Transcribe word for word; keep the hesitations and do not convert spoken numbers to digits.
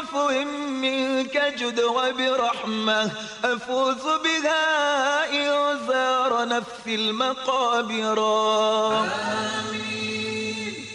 بعفو منك جد وبرحمة أفوز بها إن زار نفسي المقابر. آمين